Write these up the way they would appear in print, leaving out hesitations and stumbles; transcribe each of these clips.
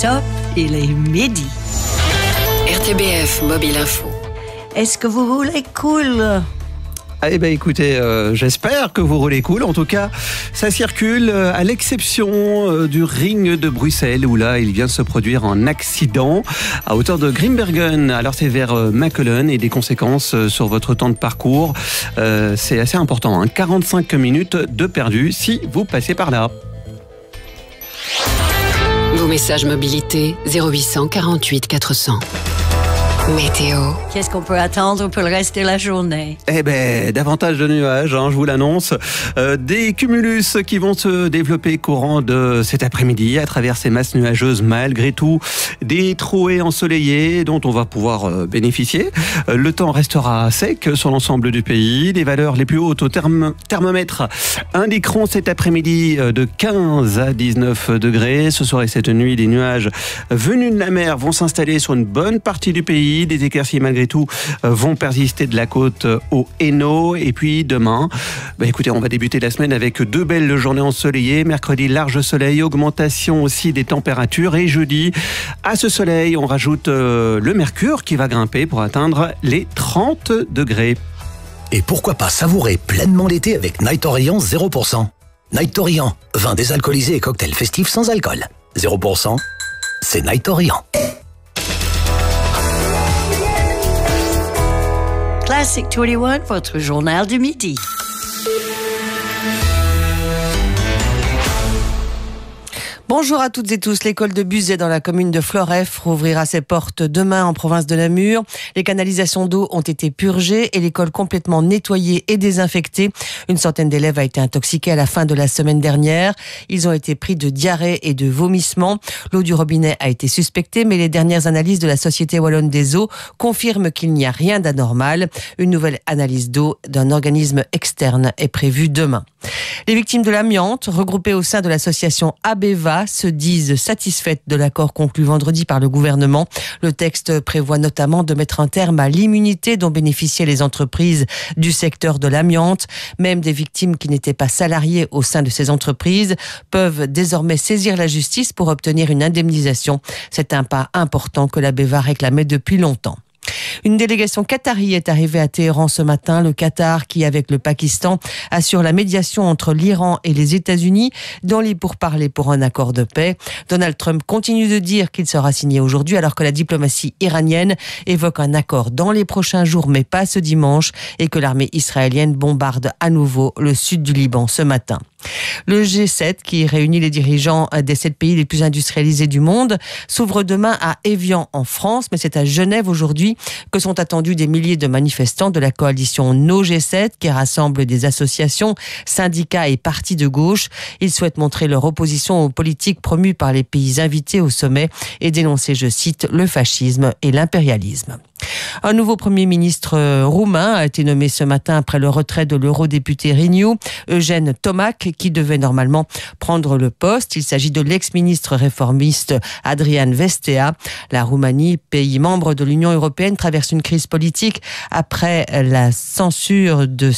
Top, il est midi. RTBF Mobile Info. Est-ce que vous roulez cool? Eh bien écoutez, j'espère que vous roulez cool. En tout cas, ça circule à l'exception du ring de Bruxelles où là, il vient de se produire un accident à hauteur de Grimbergen. Alors c'est vers Mechelen et des conséquences sur votre temps de parcours. C'est assez important, 45 minutes de perdu si vous passez par là. Vos messages mobilité 0800 48 400. Météo. Qu'est-ce qu'on peut attendre pour le reste de la journée? Eh ben, davantage de nuages, je vous l'annonce. Des cumulus qui vont se développer courant de cet après-midi à travers ces masses nuageuses. Malgré tout, des trouées ensoleillées dont on va pouvoir bénéficier. Le temps restera sec sur l'ensemble du pays. Les valeurs les plus hautes au thermomètre indiqueront cet après-midi de 15 à 19 degrés. Ce soir et cette nuit, les nuages venus de la mer vont s'installer sur une bonne partie du pays. Des éclaircies malgré tout vont persister de la côte au Hainaut. Et puis demain, écoutez, on va débuter la semaine avec 2 belles journées ensoleillées. Mercredi, large soleil, augmentation aussi des températures. Et jeudi, à ce soleil, on rajoute le mercure qui va grimper pour atteindre les 30 degrés. Et pourquoi pas savourer pleinement l'été avec Night Orient 0%. Night Orient, vin désalcoolisé et cocktail festif sans alcool. 0%, c'est Night Orient. Classic 21, votre journal du midi. Bonjour à toutes et tous. L'école de Buzet dans la commune de Floreffe rouvrira ses portes demain en province de Namur. Les canalisations d'eau ont été purgées et l'école complètement nettoyée et désinfectée. Une centaine d'élèves a été intoxiquée à la fin de la semaine dernière. Ils ont été pris de diarrhée et de vomissements. L'eau du robinet a été suspectée, mais les dernières analyses de la Société Wallonne des Eaux confirment qu'il n'y a rien d'anormal. Une nouvelle analyse d'eau d'un organisme externe est prévue demain. Les victimes de l'amiante, regroupées au sein de l'association ABEVA, se disent satisfaites de l'accord conclu vendredi par le gouvernement. Le texte prévoit notamment de mettre un terme à l'immunité dont bénéficiaient les entreprises du secteur de l'amiante. Même des victimes qui n'étaient pas salariées au sein de ces entreprises peuvent désormais saisir la justice pour obtenir une indemnisation. C'est un pas important que l'ABEVA réclamait depuis longtemps. Une délégation qatari est arrivée à Téhéran ce matin. Le Qatar, qui avec le Pakistan assure la médiation entre l'Iran et les États-Unis dans les pourparlers pour un accord de paix. Donald Trump continue de dire qu'il sera signé aujourd'hui alors que la diplomatie iranienne évoque un accord dans les prochains jours mais pas ce dimanche et que l'armée israélienne bombarde à nouveau le sud du Liban ce matin. Le G7, qui réunit les dirigeants des 7 pays les plus industrialisés du monde, s'ouvre demain à Évian en France, mais c'est à Genève aujourd'hui que sont attendus des milliers de manifestants de la coalition No G7 qui rassemble des associations, syndicats et partis de gauche. Ils souhaitent montrer leur opposition aux politiques promues par les pays invités au sommet et dénoncer, je cite, le fascisme et l'impérialisme. Un nouveau Premier ministre roumain a été nommé ce matin après le retrait de l'eurodéputé Renew, Eugène Tomac, qui devait normalement prendre le poste. Il s'agit de l'ex-ministre réformiste Adrian Vestea. La Roumanie, pays membre de l'Union européenne, traverse une crise politique après la censure de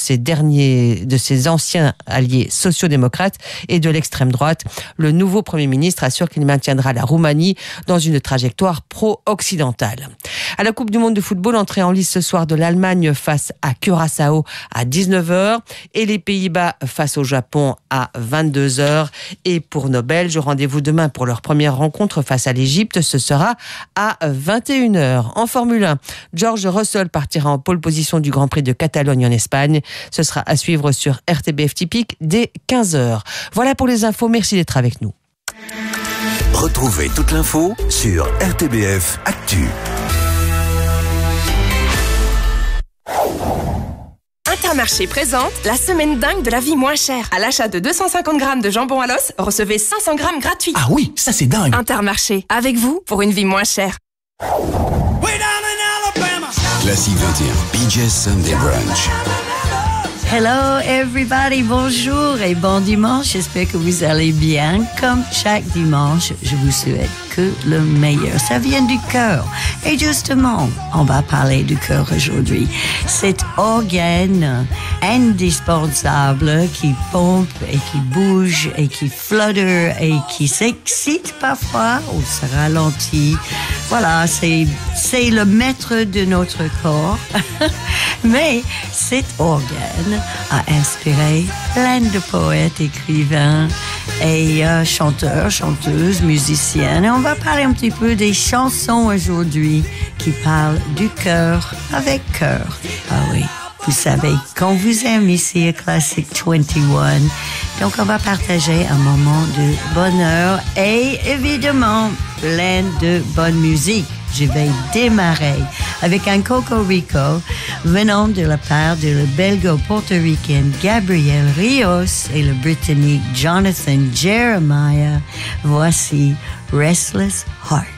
ses anciens alliés sociodémocrates et de l'extrême droite. Le nouveau Premier ministre assure qu'il maintiendra la Roumanie dans une trajectoire pro-occidentale. À la Coupe du Monde de football, entrée en lice ce soir de l'Allemagne face à Curaçao à 19h et les Pays-Bas face au Japon à 22h. Et pour nos Belges, rendez-vous demain pour leur première rencontre face à l'Égypte. Ce sera à 21h. En Formule 1, George Russell partira en pole position du Grand Prix de Catalogne en Espagne. Ce sera à suivre sur RTBF Typique dès 15h. Voilà pour les infos. Merci d'être avec nous. Retrouvez toute l'info sur RTBF Actu. Intermarché présente la semaine dingue de la vie moins chère. À l'achat de 250 grammes de jambon à l'os, recevez 500 grammes gratuits. Ah oui, ça c'est dingue. Intermarché, avec vous pour une vie moins chère. Classique 21, BJ Sunday Brunch. Hello everybody, bonjour et bon dimanche. J'espère que vous allez bien. Comme chaque dimanche, je vous souhaite que le meilleur. Ça vient du cœur. Et justement, on va parler du cœur aujourd'hui. Cet organe indispensable qui pompe et qui bouge et qui flutter et qui s'excite parfois ou se ralentit. Voilà, c'est le maître de notre corps. Mais cet organe a inspiré plein de poètes, écrivains et chanteurs, chanteuses, musiciennes. Et on va parler un petit peu des chansons aujourd'hui qui parlent du cœur avec cœur. Ah oui, vous savez, quand vous aimez ici à Classic 21, donc on va partager un moment de bonheur et évidemment plein de bonne musique. Je vais démarrer avec un Cocorico venant de la part de la belgo-portoricaine Gabrielle Rios et le britannique Jonathan Jeremiah. Voici Restless Heart.